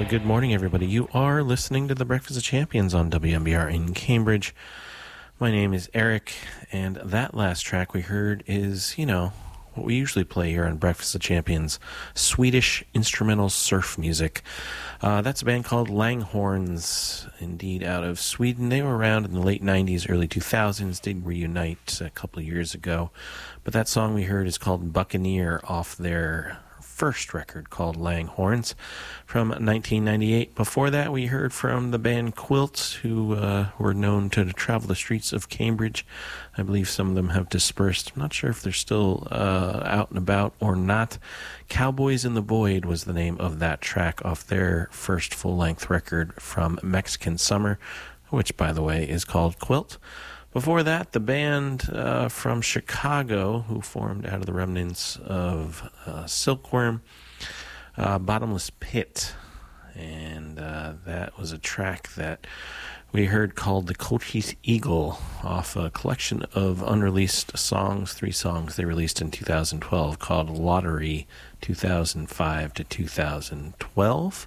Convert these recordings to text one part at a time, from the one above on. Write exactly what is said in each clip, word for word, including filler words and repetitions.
Well, good morning, everybody. You are listening to the Breakfast of Champions on W M B R in Cambridge. My name is Eric, and that last track we heard is, you know, what we usually play here on Breakfast of Champions, Swedish instrumental surf music. Uh, that's a band called Langhorns, indeed, out of Sweden. They were around in the late nineties, early two thousands, did reunite a couple of years ago. But that song we heard is called Buccaneer off their first record called Langhorns from nineteen ninety-eight. Before that, we heard from the band Quilt, who uh, were known to travel the streets of Cambridge. I believe some of them have dispersed. I'm not sure if they're still uh, out and about or not. Cowboys in the Void was the name of that track off their first full-length record from Mexican Summer, which, by the way, is called Quilt. Before that, the band uh, from Chicago, who formed out of the remnants of uh, Silkworm, uh, Bottomless Pit. And uh, that was a track that we heard called The Cochise Eagle off a collection of unreleased songs, three songs they released in two thousand twelve called Lottery two thousand five to two thousand twelve.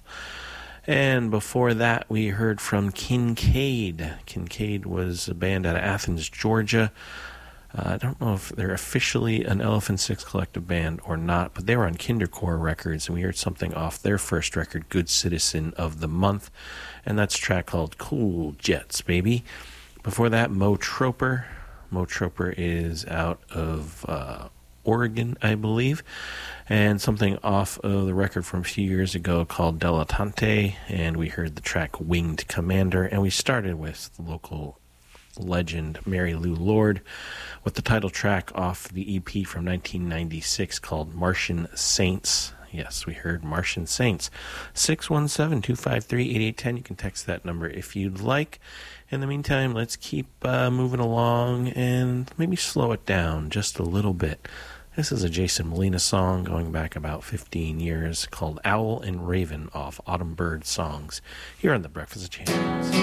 And before that, we heard from Kincaid. Kincaid was a band out of Athens, Georgia. Uh, I don't know if they're officially an Elephant Six Collective band or not, but they were on Kindercore Records, and we heard something off their first record, Good Citizen of the Month, and that's a track called Cool Jets, baby. Before that, Mo Troper. Mo Troper is out of uh, Oregon, I believe, and something off of the record from a few years ago called Dilettante, and we heard the track Winged Commander, and we started with the local legend Mary Lou Lord with the title track off the E P from nineteen ninety-six called Martian Saints. Yes, we heard Martian Saints. six one seven, two five three, eight eight one zero. You can text that number if you'd like. In the meantime, let's keep uh, moving along and maybe slow it down just a little bit. This is a Jason Molina song going back about fifteen years called Owl and Raven off Autumn Bird Songs here on the Breakfast of Champions.